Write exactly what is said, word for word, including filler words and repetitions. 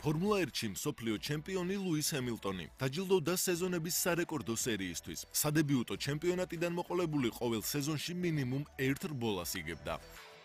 ფორმულა ერთში მსოფლიო ჩემპიონი ლუის ჰემილტონი დაჯილდოვდა სეზონების სარეკორდო სერიისთვის. სადებიუტო ჩემპიონატიდან მოყოლებული ყოველ სეზონში მინიმუმ ერთ რბოლას იგებდა.